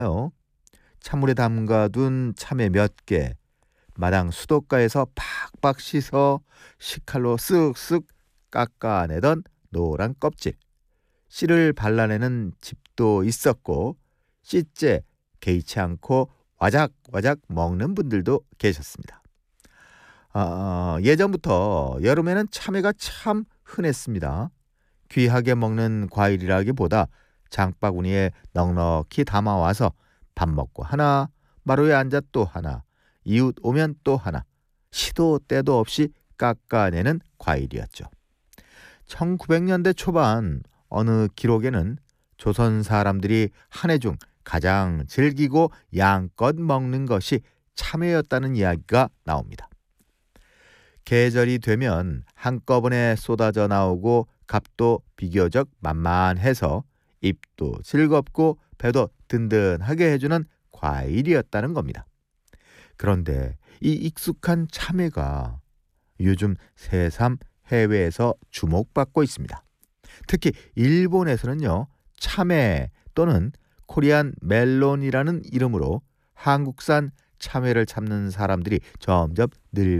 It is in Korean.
찬물에 담가둔 참외 몇 개, 마당 수도가에서 팍팍 씻어 식칼로 쓱쓱 깎아내던 노란 껍질, 씨를 발라내는 집도 있었고 씨째 개의치 않고 와작와작 먹는 분들도 계셨습니다. 예전부터 여름에는 참외가 참 흔했습니다. 귀하게 먹는 과일이라기보다 장바구니에 넉넉히 담아와서 밥 먹고 하나, 마루에 앉아 또 하나, 이웃 오면 또 하나, 시도 때도 없이 깎아내는 과일이었죠. 1900년대 초반 어느 기록에는 조선 사람들이 한 해 중 가장 즐기고 양껏 먹는 것이 참외였다는 이야기가 나옵니다. 계절이 되면 한꺼번에 쏟아져 나오고 값도 비교적 만만해서 입도 즐겁고 배도 든든하게 해주는 과일이었다는 겁니다. 그런데 이 익숙한 참외가 요즘 새삼 해외에서 주목받고 있습니다. 특히 일본에서는요, 참외 또는 코리안 멜론이라는 이름으로 한국산 참외를 찾는 사람들이 점점 늘고